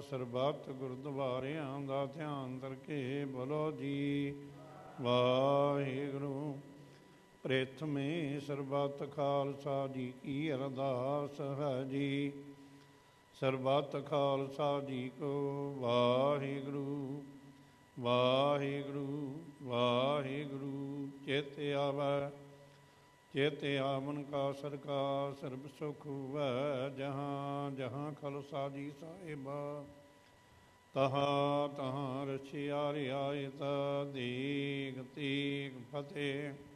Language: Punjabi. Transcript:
ਸਰਬੱਤ ਗੁਰਦੁਆਰਿਆਂ ਦਾ ਧਿਆਨ ਕਰਕੇ ਬੋਲੋ ਜੀ ਵਾਹਿਗੁਰੂ। ਪ੍ਰਥਮੇ ਸਰਬੱਤ ਖਾਲਸਾ ਜੀ ਕੀ ਅਰਦਾਸ ਹੈ ਜੀ। ਸਰਬੱਤ ਖਾਲਸਾ ਜੀ ਕੋ ਵਾਹਿਗੁਰੂ ਵਾਹਿਗੁਰੂ ਵਾਹਿਗੁਰੂ। ਚਿਤ ਆਵੈ ਚਿਤ ਆਵਨ ਕਾ ਸਰਕਾਰ ਸਰਬ ਸੁਖ ਹੋਵੈ। ਜਹਾਂ ਜਹਾਂ ਖਾਲਸਾ ਜੀ ਸਾਹਿਬਾ ਤਹਾਂ ਤਹਾਂ ਰਛਿਆ ਰਿਆਇਤ ਦੇਗ ਤੇਗ ਫਤਿਹ।